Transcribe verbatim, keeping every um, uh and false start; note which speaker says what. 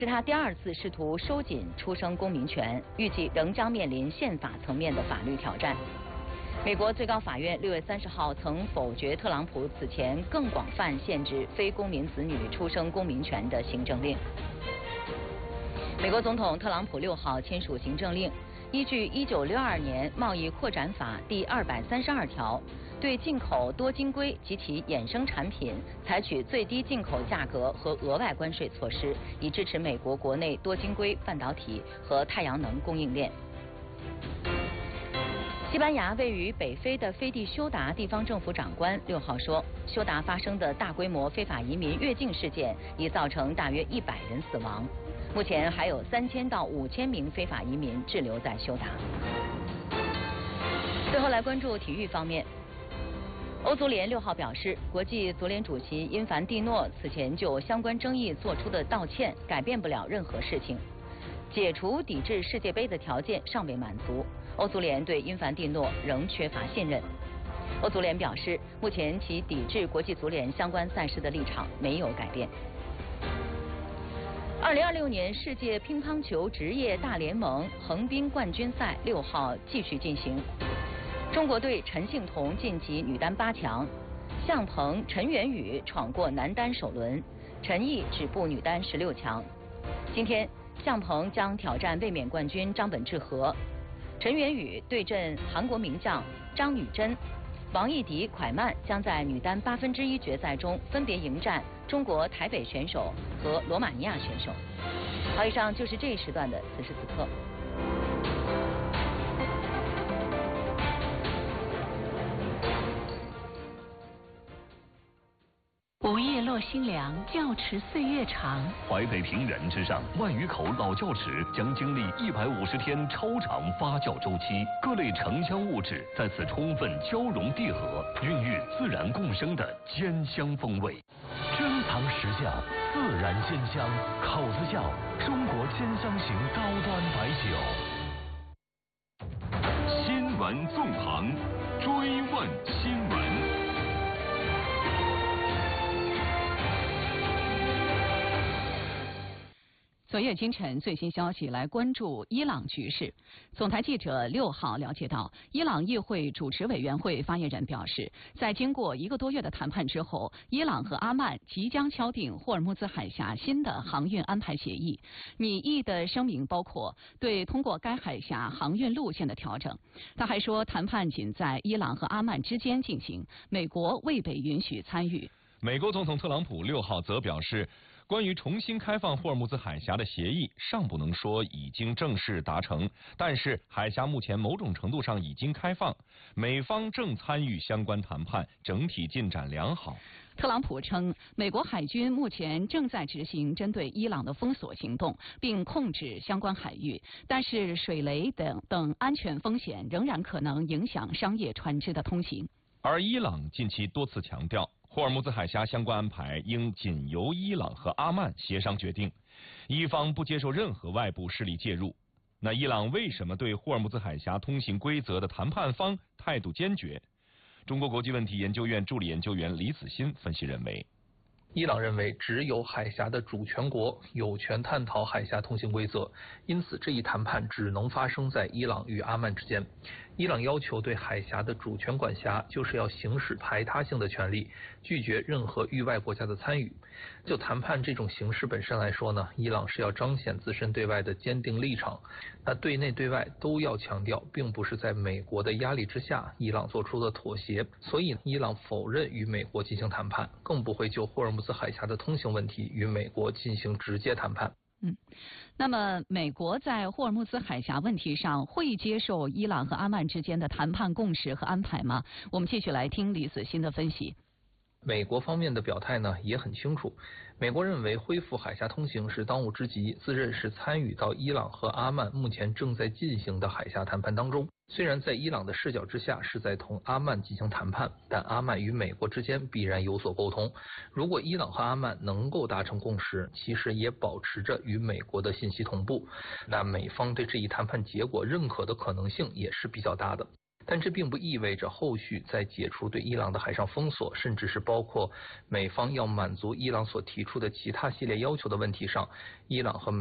Speaker 1: 是他第二次试图收紧出生公民权，预计仍将面临宪法层面的法律挑战。美国最高法院六月三十号曾否决特朗普此前更广泛限制非公民子女出生公民权的行政令。美国总统特朗普六号签署行政令，依据一九六二年贸易扩展法第二百三十二条，对进口多晶硅及其衍生产品采取最低进口价格和额外关税措施，以支持美国国内多晶硅半导体和太阳能供应链。西班牙位于北非的飞地休达地方政府长官六号说，休达发生的大规模非法移民越境事件已造成大约一百人死亡，目前还有三千到五千名非法移民滞留在休达。最后来关注体育方面，欧足联六号表示，国际足联主席因凡蒂诺此前就相关争议做出的道歉改变不了任何事情，解除抵制世界杯的条件尚未满足。欧足联对因凡蒂诺仍缺乏信任。欧足联表示，目前其抵制国际足联相关赛事的立场没有改变。二零二六年世界乒乓球职业大联盟横滨冠军赛六号继续进行，中国队陈幸同晋级女单八强，向鹏、陈圆宇闯过男单首轮，陈毅止步女单十六强。今天，向鹏将挑战卫冕冠军张本智和。陈圆宇对阵韩国名将张女真，王艺迪、蒯曼将在女单八分之一决赛中分别迎战中国台北选手和罗马尼亚选手。好，以上就是这一时段的此时此刻。
Speaker 2: 午夜落星凉，教池岁月长。
Speaker 3: 淮北平原之上，万余口老窖池将经历一百五十天超长发酵周期，各类城乡物质在此充分交融缔合，孕育自然共生的坚香风味。
Speaker 4: 珍藏实窖，自然鲜香。口子窖，中国坚香型高端白酒。
Speaker 3: 新闻纵横，追问新闻。
Speaker 2: 昨夜今晨最新消息，来关注伊朗局势。总台记者六号了解到，伊朗议会主持委员会发言人表示，在经过一个多月的谈判之后，伊朗和阿曼即将敲定霍尔木兹海峡新的航运安排协议。拟议的声明包括对通过该海峡航运路线的调整。他还说，谈判仅在伊朗和阿曼之间进行，美国未被允许参与。
Speaker 5: 美国总统特朗普六号则表示，关于重新开放霍尔木兹海峡的协议尚不能说已经正式达成，但是海峡目前某种程度上已经开放，美方正参与相关谈判，整体进展良好。
Speaker 2: 特朗普称，美国海军目前正在执行针对伊朗的封锁行动，并控制相关海域，但是水雷等等安全风险仍然可能影响商业船只的通行。
Speaker 5: 而伊朗近期多次强调，霍尔木兹海峡相关安排应仅由伊朗和阿曼协商决定，伊方不接受任何外部势力介入。那伊朗为什么对霍尔木兹海峡通行规则的谈判方态度坚决？中国国际问题研究院助理研究员李子欣分析认为，
Speaker 6: 伊朗认为只有海峡的主权国有权探讨海峡通行规则，因此这一谈判只能发生在伊朗与阿曼之间。伊朗要求对海峡的主权管辖，就是要行使排他性的权利，拒绝任何域外国家的参与。就谈判这种形式本身来说呢，伊朗是要彰显自身对外的坚定立场，那对内对外都要强调，并不是在美国的压力之下，伊朗做出的妥协。所以伊朗否认与美国进行谈判，更不会就霍尔木兹海峡的通行问题与美国进行直接谈判。
Speaker 2: 嗯，那么美国在霍尔木兹海峡问题上会接受伊朗和阿曼之间的谈判共识和安排吗？我们继续来听李子欣的分析。
Speaker 6: 美国方面的表态呢也很清楚，美国认为恢复海峡通行是当务之急，自认是参与到伊朗和阿曼目前正在进行的海峡谈判当中。虽然在伊朗的视角之下是在同阿曼进行谈判，但阿曼与美国之间必然有所沟通。如果伊朗和阿曼能够达成共识，其实也保持着与美国的信息同步，那美方对这一谈判结果认可的可能性也是比较大的。 但这并不意味着后续在解除对伊朗的海上封锁，甚至是包括美方要满足伊朗所提出的其他系列要求的问题上，伊朗和美